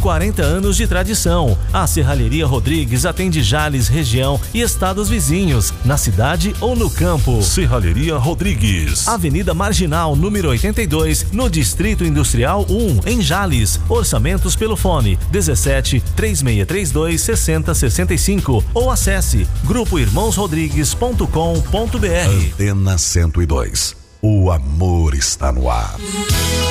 40 anos de tradição. A Serralheria Rodrigues atende Jales, região e estados vizinhos, na cidade ou no campo. Serralheria Rodrigues, Avenida Marginal, número 82, no Distrito Industrial 1, em Jales. Orçamentos pelo fone 17 3632 6065 ou acesse grupoirmãosrodrigues.com.br. Antena 102. O amor está no ar.